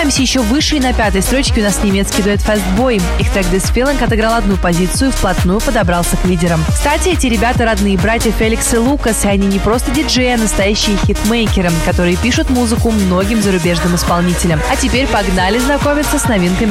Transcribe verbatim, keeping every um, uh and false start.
Поднимаемся еще выше, и на пятой строчке у нас немецкий дуэт Fastboy. Их трек This Feeling отыграл одну позицию и вплотную подобрался к лидерам. Кстати, эти ребята родные братья Феликс и Лукас, и они не просто диджеи, а настоящие хитмейкеры, которые пишут музыку многим зарубежным исполнителям. А теперь погнали знакомиться с новинками